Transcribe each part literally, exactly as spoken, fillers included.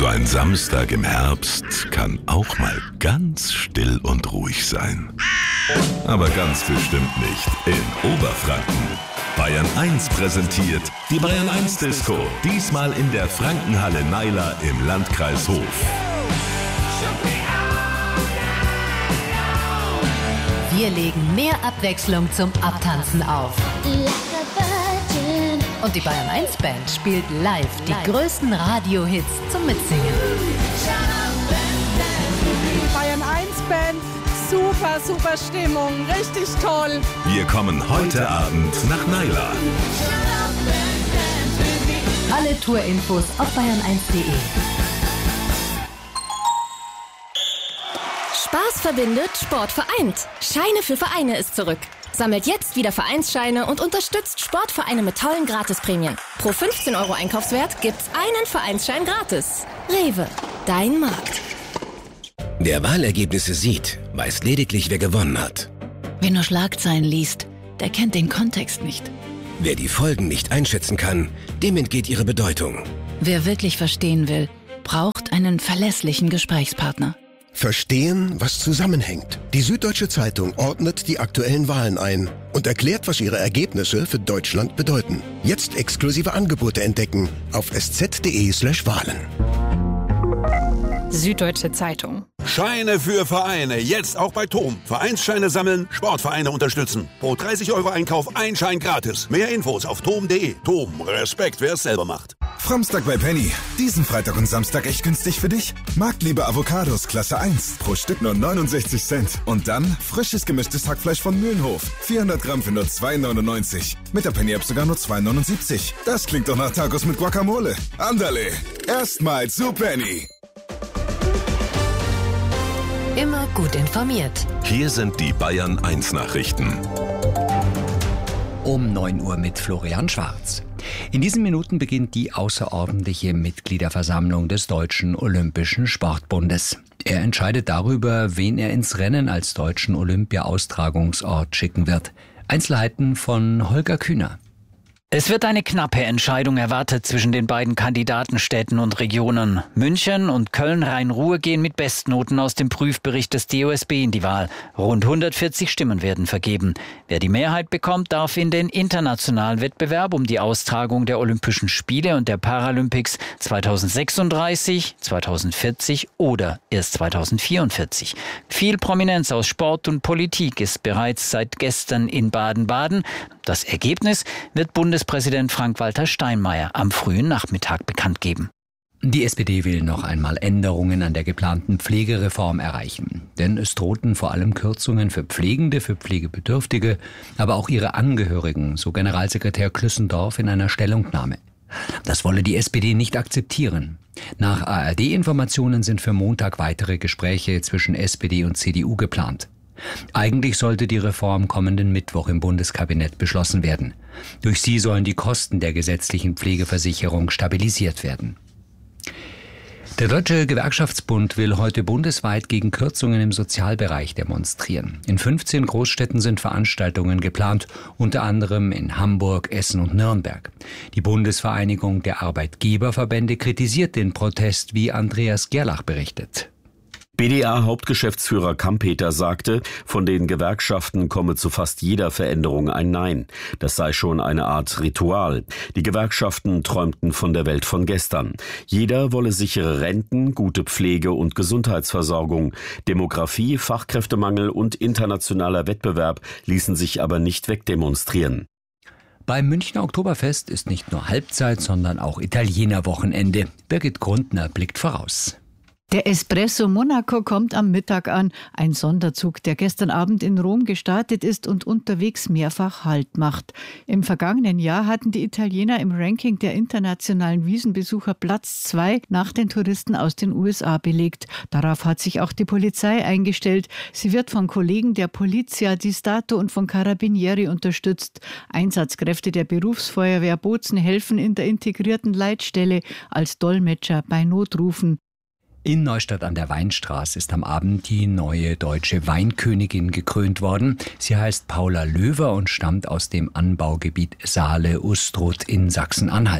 So ein Samstag im Herbst kann auch mal ganz still und ruhig sein. Aber ganz bestimmt nicht in Oberfranken. Bayern eins präsentiert die Bayern eins Disco. Diesmal in der Frankenhalle Naila im Landkreis Hof. Wir legen mehr Abwechslung zum Abtanzen auf. Und die Bayern eins Band spielt live die größten Radiohits zum Mitsingen. Bayern eins Band, super, super Stimmung, richtig toll. Wir kommen heute Abend nach Naila. Alle Tourinfos auf bayern eins punkt de. Spaß verbindet, Sport vereint. Scheine für Vereine ist zurück. Sammelt jetzt wieder Vereinsscheine und unterstützt Sportvereine mit tollen Gratisprämien. Pro fünfzehn Euro Einkaufswert gibt's einen Vereinsschein gratis. Rewe, dein Markt. Wer Wahlergebnisse sieht, weiß lediglich, wer gewonnen hat. Wer nur Schlagzeilen liest, der kennt den Kontext nicht. Wer die Folgen nicht einschätzen kann, dem entgeht ihre Bedeutung. Wer wirklich verstehen will, braucht einen verlässlichen Gesprächspartner. Verstehen, was zusammenhängt. Die Süddeutsche Zeitung ordnet die aktuellen Wahlen ein und erklärt, was ihre Ergebnisse für Deutschland bedeuten. Jetzt exklusive Angebote entdecken auf sz.de slash Wahlen. Süddeutsche Zeitung. Scheine für Vereine, jetzt auch bei Tom. Vereinsscheine sammeln, Sportvereine unterstützen. Pro dreißig Euro Einkauf ein Schein gratis. Mehr Infos auf tom punkt de. Tom, Respekt, wer es selber macht. Framstag bei Penny. Diesen Freitag und Samstag echt günstig für dich. Marktliebe Avocados Klasse eins. Pro Stück nur neunundsechzig Cent. Und dann frisches gemischtes Hackfleisch von Mühlenhof. vierhundert Gramm für nur zwei neunundneunzig. Mit der Penny-App sogar nur zwei neunundsiebzig. Das klingt doch nach Tacos mit Guacamole. Andale. Erstmals zu Penny. Immer gut informiert. Hier sind die Bayern eins Nachrichten. Um neun Uhr mit Florian Schwarz. In diesen Minuten beginnt die außerordentliche Mitgliederversammlung des Deutschen Olympischen Sportbundes. Er entscheidet darüber, wen er ins Rennen als deutschen Olympia-Austragungsort schicken wird. Einzelheiten von Holger Kühner. Es wird eine knappe Entscheidung erwartet zwischen den beiden Kandidatenstädten und Regionen. München und Köln-Rhein-Ruhr gehen mit Bestnoten aus dem Prüfbericht des D O S B in die Wahl. Rund hundertvierzig Stimmen werden vergeben. Wer die Mehrheit bekommt, darf in den internationalen Wettbewerb um die Austragung der Olympischen Spiele und der Paralympics zweitausendsechsunddreißig, zweitausendvierzig oder erst zweitausendvierundvierzig. Viel Prominenz aus Sport und Politik ist bereits seit gestern in Baden-Baden. Das Ergebnis wird Bundespräsident Frank-Walter Steinmeier am frühen Nachmittag bekannt geben. Die S P D will noch einmal Änderungen an der geplanten Pflegereform erreichen. Denn es drohten vor allem Kürzungen für Pflegende, für Pflegebedürftige, aber auch ihre Angehörigen, so Generalsekretär Klüssendorf in einer Stellungnahme. Das wolle die S P D nicht akzeptieren. Nach A R D-Informationen sind für Montag weitere Gespräche zwischen S P D und C D U geplant. Eigentlich sollte die Reform kommenden Mittwoch im Bundeskabinett beschlossen werden. Durch sie sollen die Kosten der gesetzlichen Pflegeversicherung stabilisiert werden. Der Deutsche Gewerkschaftsbund will heute bundesweit gegen Kürzungen im Sozialbereich demonstrieren. In fünfzehn Großstädten sind Veranstaltungen geplant, unter anderem in Hamburg, Essen und Nürnberg. Die Bundesvereinigung der Arbeitgeberverbände kritisiert den Protest, wie Andreas Gerlach berichtet. B D A-Hauptgeschäftsführer Kampeter sagte, von den Gewerkschaften komme zu fast jeder Veränderung ein Nein. Das sei schon eine Art Ritual. Die Gewerkschaften träumten von der Welt von gestern. Jeder wolle sichere Renten, gute Pflege und Gesundheitsversorgung. Demografie, Fachkräftemangel und internationaler Wettbewerb ließen sich aber nicht wegdemonstrieren. Beim Münchner Oktoberfest ist nicht nur Halbzeit, sondern auch Italienerwochenende. Birgit Grundner blickt voraus. Der Espresso Monaco kommt am Mittag an. Ein Sonderzug, der gestern Abend in Rom gestartet ist und unterwegs mehrfach Halt macht. Im vergangenen Jahr hatten die Italiener im Ranking der internationalen Wiesenbesucher Platz zwei nach den Touristen aus den U S A belegt. Darauf hat sich auch die Polizei eingestellt. Sie wird von Kollegen der Polizia di Stato und von Carabinieri unterstützt. Einsatzkräfte der Berufsfeuerwehr Bozen helfen in der integrierten Leitstelle als Dolmetscher bei Notrufen. In Neustadt an der Weinstraße ist am Abend die neue deutsche Weinkönigin gekrönt worden. Sie heißt Paula Löwer und stammt aus dem Anbaugebiet Saale-Ustrut in Sachsen-Anhalt.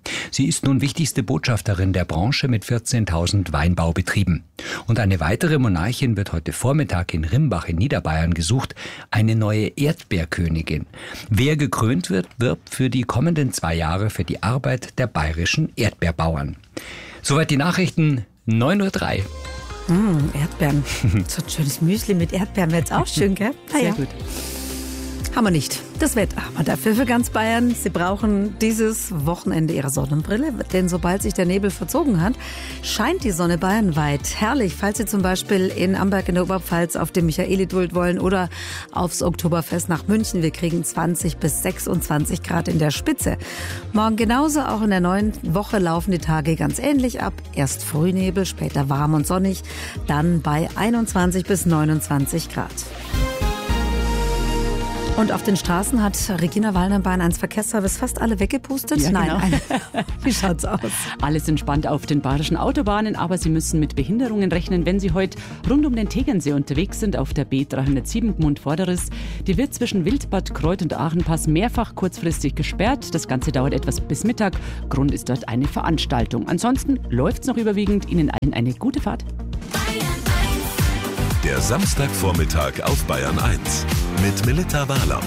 Sie ist nun wichtigste Botschafterin der Branche mit vierzehntausend Weinbaubetrieben. Und eine weitere Monarchin wird heute Vormittag in Rimbach in Niederbayern gesucht, eine neue Erdbeerkönigin. Wer gekrönt wird, wirbt für die kommenden zwei Jahre für die Arbeit der bayerischen Erdbeerbauern. Soweit die Nachrichten, neun Uhr drei. Mm, Erdbeeren. So ein schönes Müsli mit Erdbeeren wäre jetzt auch schön, gell? Sehr ja. gut. Haben wir nicht. Das Wetter haben wir dafür für ganz Bayern. Sie brauchen dieses Wochenende ihre Sonnenbrille, denn sobald sich der Nebel verzogen hat, scheint die Sonne bayernweit. Herrlich, falls Sie zum Beispiel in Amberg in der Oberpfalz auf den Michaelidult wollen oder aufs Oktoberfest nach München. Wir kriegen zwanzig bis sechsundzwanzig Grad in der Spitze. Morgen genauso, auch in der neuen Woche laufen die Tage ganz ähnlich ab. Erst Frühnebel, später warm und sonnig, dann bei einundzwanzig bis neunundzwanzig Grad. Und auf den Straßen hat Regina Wallner bei eins Verkehrsservice fast alle weggepustet? Ja, Nein. genau. Wie schaut's aus? Alles entspannt auf den bayerischen Autobahnen, aber Sie müssen mit Behinderungen rechnen, wenn Sie heute rund um den Tegernsee unterwegs sind auf der B dreihundertsieben Gmund-Vorderes. Die wird zwischen Wildbad, Kreuth und Aachenpass mehrfach kurzfristig gesperrt. Das Ganze dauert etwas bis Mittag. Grund ist dort eine Veranstaltung. Ansonsten läuft's noch überwiegend. Ihnen allen eine gute Fahrt. Der Samstagvormittag auf Bayern eins mit Melitta Wahlam.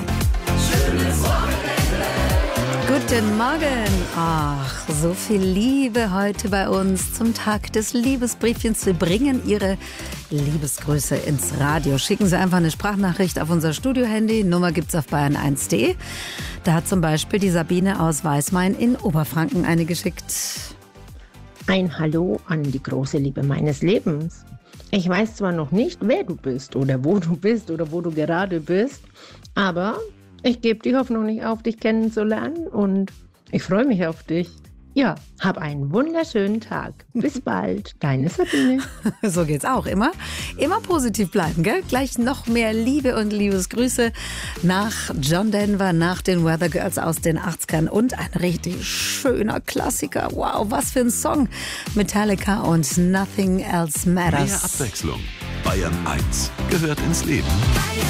Guten Morgen. Ach, so viel Liebe heute bei uns zum Tag des Liebesbriefchens. Wir bringen Ihre Liebesgrüße ins Radio. Schicken Sie einfach eine Sprachnachricht auf unser Studiohandy. Nummer gibt's auf bayern eins punkt de. Da hat zum Beispiel die Sabine aus Weißmain in Oberfranken eine geschickt. Ein Hallo an die große Liebe meines Lebens. Ich weiß zwar noch nicht, wer du bist oder wo du bist oder wo du gerade bist, aber ich gebe die Hoffnung nicht auf, dich kennenzulernen und ich freue mich auf dich. Ja, hab einen wunderschönen Tag. Bis bald, deine Sabine. So geht's auch immer. Immer positiv bleiben, gell? Gleich noch mehr Liebe und Liebesgrüße nach John Denver, nach den Weather Girls aus den achtzigern und ein richtig schöner Klassiker. Wow, was für ein Song. Metallica und Nothing Else Matters. Mehr Abwechslung. Bayern eins gehört ins Leben.